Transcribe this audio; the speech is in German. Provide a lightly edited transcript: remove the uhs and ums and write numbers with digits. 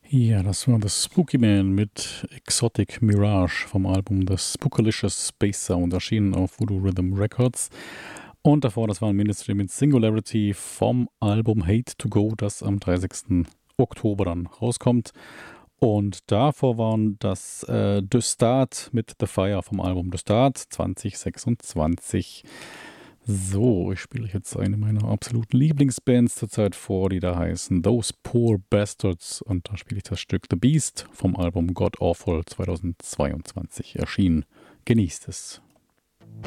Ja, das war The Spooky Man mit Exotic Mirage vom Album The Spookalicious Space Sound, erschienen auf Voodoo Rhythm Records. Und davor, das war ein Ministry mit Singularity vom Album Hate to Go, das am 30. Oktober dann rauskommt. Und davor waren das The Start mit The Fire vom Album The Start 2026. So, ich spiele jetzt eine meiner absoluten Lieblingsbands zurzeit vor, die da heißen Those Poor Bastards. Und da spiele ich das Stück The Beast vom Album God Awful 2022 erschienen. Genießt es.